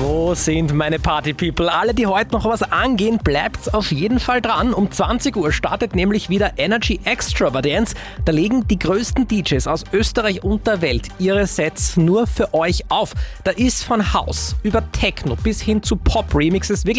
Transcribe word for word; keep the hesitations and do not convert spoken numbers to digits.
Wo sind meine Party-People? Alle, die heute noch was angehen, bleibt's auf jeden Fall dran. Um zwanzig Uhr startet nämlich wieder Energy Extravagance. Da legen die größten D Js aus Österreich und der Welt ihre Sets nur für euch auf. Da ist von House über Techno bis hin zu Pop-Remixes wirklich